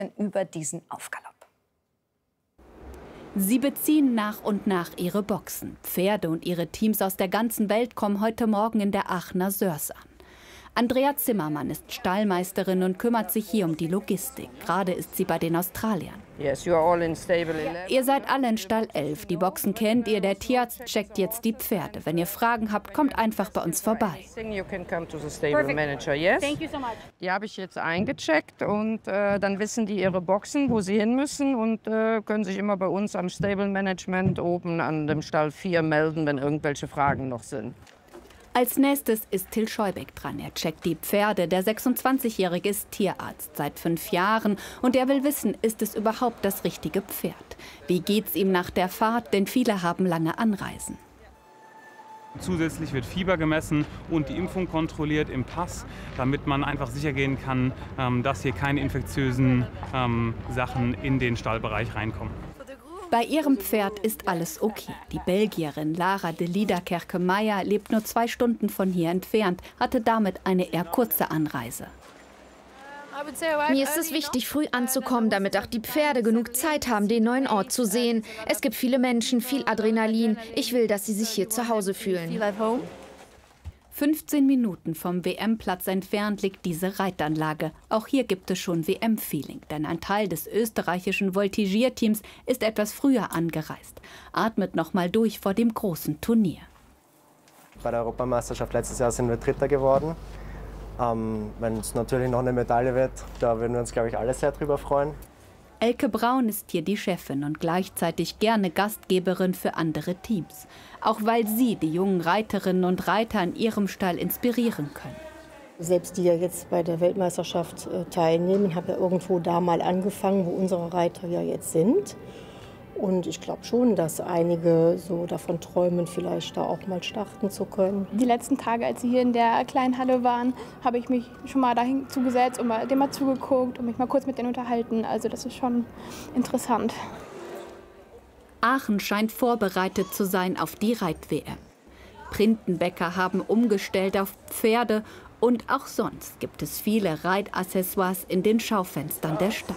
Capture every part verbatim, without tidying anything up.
über diesen Aufgalopp. Sie beziehen nach und nach ihre Boxen. Pferde und ihre Teams aus der ganzen Welt kommen heute Morgen in der Aachener Sörs an. Andrea Zimmermann ist Stallmeisterin und kümmert sich hier um die Logistik. Gerade ist sie bei den Australiern. Yes, you are all in stable eleven. Ihr seid alle in Stall elf. Die Boxen kennt ihr. Der Tierarzt checkt jetzt die Pferde. Wenn ihr Fragen habt, kommt einfach bei uns vorbei. You can come to the stable manager, yes? Thank you so much. Die habe ich jetzt eingecheckt und äh, dann wissen die ihre Boxen, wo sie hin müssen und äh, können sich immer bei uns am Stable Management oben an dem Stall vier melden, wenn irgendwelche Fragen noch sind. Als nächstes ist Till Scheubeck dran. Er checkt die Pferde. Der sechsundzwanzigjährige ist Tierarzt seit fünf Jahren. Und er will wissen, ist es überhaupt das richtige Pferd? Wie geht's ihm nach der Fahrt? Denn viele haben lange Anreisen. Zusätzlich wird Fieber gemessen und die Impfung kontrolliert im Pass, damit man einfach sicher gehen kann, dass hier keine infektiösen Sachen in den Stallbereich reinkommen. Bei ihrem Pferd ist alles okay. Die Belgierin Lara de Liederkerke-Meyer lebt nur zwei Stunden von hier entfernt, hatte damit eine eher kurze Anreise. Mir ist es wichtig, früh anzukommen, damit auch die Pferde genug Zeit haben, den neuen Ort zu sehen. Es gibt viele Menschen, viel Adrenalin. Ich will, dass sie sich hier zu Hause fühlen. fünfzehn Minuten vom W M-Platz entfernt liegt diese Reitanlage. Auch hier gibt es schon W M-Feeling, denn ein Teil des österreichischen Voltigierteams ist etwas früher angereist. Atmet noch mal durch vor dem großen Turnier. Bei der Europameisterschaft letztes Jahr sind wir Dritter geworden. Ähm, wenn es natürlich noch eine Medaille wird, da würden wir uns, glaube ich, alle sehr drüber freuen. Elke Braun ist hier die Chefin und gleichzeitig gerne Gastgeberin für andere Teams. Auch weil sie die jungen Reiterinnen und Reiter in ihrem Stall inspirieren können. Selbst die ja jetzt bei der Weltmeisterschaft äh, teilnehmen, haben ja irgendwo da mal angefangen, wo unsere Reiter ja jetzt sind. Und ich glaube schon, dass einige so davon träumen, vielleicht da auch mal starten zu können. Die letzten Tage, als sie hier in der kleinen Halle waren, habe ich mich schon mal dahin zugesetzt und mal, dem mal zugeguckt und mich mal kurz mit denen unterhalten. Also das ist schon interessant. Aachen scheint vorbereitet zu sein auf die Reit-W M. Printenbäcker haben umgestellt auf Pferde und auch sonst gibt es viele Reitaccessoires in den Schaufenstern der Stadt.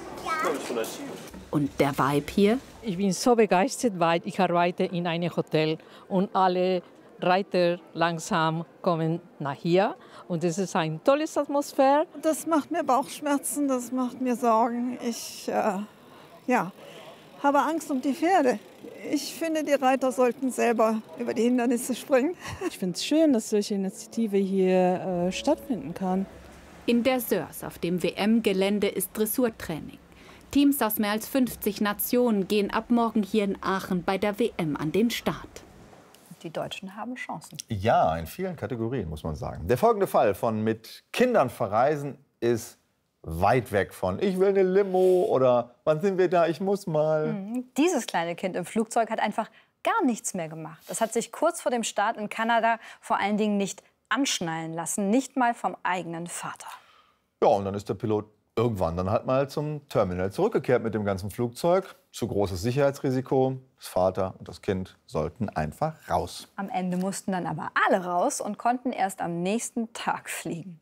Und der Vibe hier? Ich bin so begeistert, weil ich arbeite in einem Hotel und alle Reiter langsam kommen nach hier. Und es ist eine tolle Atmosphäre. Das macht mir Bauchschmerzen, das macht mir Sorgen. Ich äh, ja, habe Angst um die Pferde. Ich finde, die Reiter sollten selber über die Hindernisse springen. Ich finde es schön, dass solche Initiative hier äh, stattfinden kann. In der Sörs auf dem W M-Gelände ist Dressurtraining. Teams aus mehr als fünfzig Nationen gehen ab morgen hier in Aachen bei der W M an den Start. Die Deutschen haben Chancen. Ja, in vielen Kategorien, muss man sagen. Der folgende Fall von mit Kindern verreisen ist weit weg von ich will eine Limo oder wann sind wir da, ich muss mal. Mhm. Dieses kleine Kind im Flugzeug hat einfach gar nichts mehr gemacht. Das hat sich kurz vor dem Start in Kanada vor allen Dingen nicht anschnallen lassen, nicht mal vom eigenen Vater. Ja, und dann ist der Pilot irgendwann dann halt mal zum Terminal zurückgekehrt mit dem ganzen Flugzeug. Zu großes Sicherheitsrisiko. Das Vater und das Kind sollten einfach raus. Am Ende mussten dann aber alle raus und konnten erst am nächsten Tag fliegen.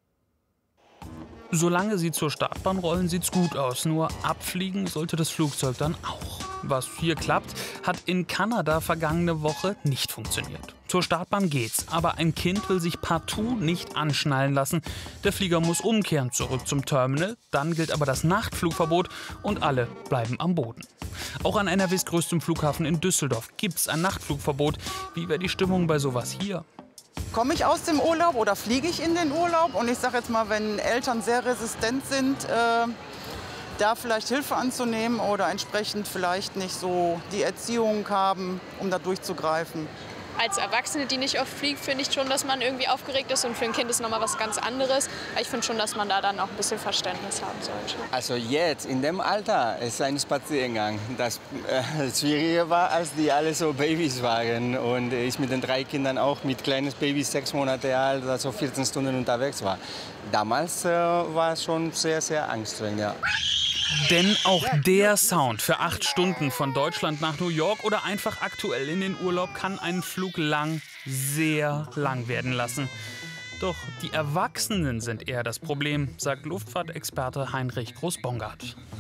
Solange sie zur Startbahn rollen, sieht's gut aus. Nur abfliegen sollte das Flugzeug dann auch. Was hier klappt, hat in Kanada vergangene Woche nicht funktioniert. Zur Startbahn geht's, aber ein Kind will sich partout nicht anschnallen lassen. Der Flieger muss umkehren zurück zum Terminal. Dann gilt aber das Nachtflugverbot und alle bleiben am Boden. Auch an N R Ws größtem Flughafen in Düsseldorf gibt's ein Nachtflugverbot. Wie wäre die Stimmung bei sowas hier? Komme ich aus dem Urlaub oder fliege ich in den Urlaub? Und ich sage jetzt mal, wenn Eltern sehr resistent sind, äh, da vielleicht Hilfe anzunehmen oder entsprechend vielleicht nicht so die Erziehung haben, um da durchzugreifen. Als Erwachsene, die nicht oft fliegt, finde ich schon, dass man irgendwie aufgeregt ist. Und für ein Kind ist noch mal was ganz anderes. Aber ich finde schon, dass man da dann auch ein bisschen Verständnis haben sollte. Also jetzt, in dem Alter, ist ein Spaziergang. Das äh, Schwierige war, als die alle so Babys waren. Und ich mit den drei Kindern auch mit kleines Baby, sechs Monate alt, also vierzehn Stunden unterwegs war. Damals äh, war es schon sehr, sehr anstrengend, ja. Denn auch der Sound für acht Stunden von Deutschland nach New York oder einfach aktuell in den Urlaub kann einen Flug lang, sehr lang werden lassen. Doch die Erwachsenen sind eher das Problem, sagt Luftfahrtexperte Heinrich Groß-Bongard.